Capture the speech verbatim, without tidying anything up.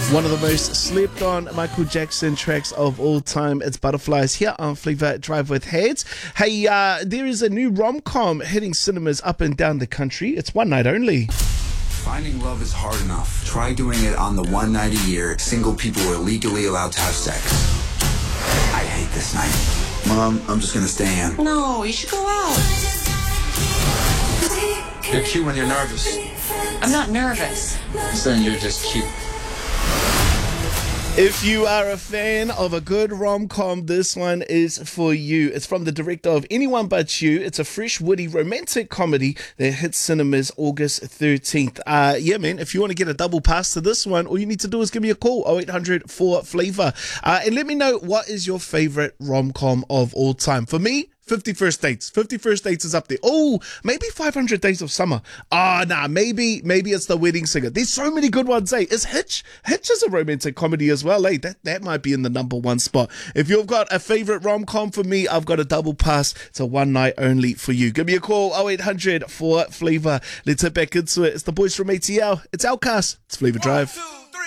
One of the most slept on Michael Jackson tracks of all time. It's Butterflies here on Flavor Drive with Heads. Hey, uh, there is a new rom-com hitting cinemas up and down the country. It's one night only. Finding love is hard enough. Try doing it on the one night a year single people are legally allowed to have sex. I hate this night. Mom, I'm just gonna stay in. No, you should go out. You're cute when you're nervous. I'm not nervous. Then you're just cute. If you are a fan of a good rom-com, this one is for you. It's from the director of Anyone But You. It's a fresh, witty, romantic comedy that hits cinemas August thirteenth. Uh, yeah, man, if you want to get a double pass to this one, all you need to do is give me a call, oh eight hundred four Flavor. Uh, and let me know, what is your favorite rom-com of all time? For me, fifty First Dates. fifty First Dates is up there. Oh, maybe five hundred Days of Summer. Ah, nah, maybe maybe it's The Wedding Singer. There's so many good ones, eh? Is Hitch? Hitch is a romantic comedy as well, eh? That, that might be in the number one spot. If you've got a favorite rom-com for me, I've got a double pass to one night only for you. Give me a call, oh eight hundred four Flavor. Let's hit back into it. It's the boys from A T L. It's Outcast. It's Flavor Drive.